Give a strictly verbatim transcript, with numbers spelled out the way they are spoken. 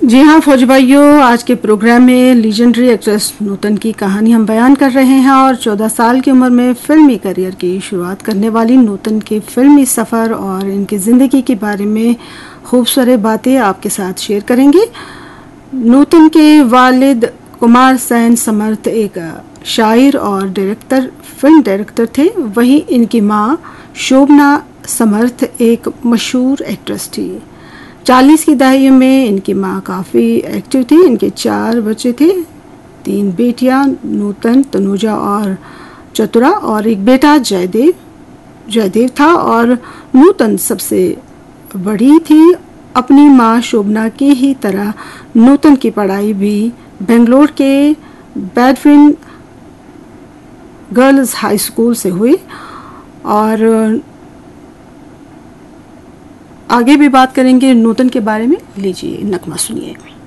जी हाँ फौजी भाइयों, आज के प्रोग्राम में लीजेंडरी एक्ट्रेस नूतन की कहानी हम बयान कर रहे हैं और चौदह साल की उम्र में फिल्मी करियर की शुरुआत करने वाली नूतन के फिल्मी सफ़र और इनकी ज़िंदगी के बारे में खूबसूरत बातें आपके साथ शेयर करेंगे। नूतन के वालिद कुमार सेन समर्थ एक शायर और डायरेक्टर फिल्म डायरेक्टर थे, वहीं इनकी माँ शोभना समर्थ एक मशहूर एक्ट्रेस थी। चालीस की दहाई में इनकी माँ काफ़ी एक्टिव थी। इनके चार बच्चे थे, तीन बेटियां नूतन, तनुजा और चतुरा और एक बेटा जयदेव जयदेव था और नूतन सबसे बड़ी थी। अपनी माँ शोभना की ही तरह नूतन की पढ़ाई भी बेंगलोर के बैडविन गर्ल्स हाई स्कूल से हुई और आगे भी बात करेंगे नूतन के बारे में। लीजिए नगमा सुनिए।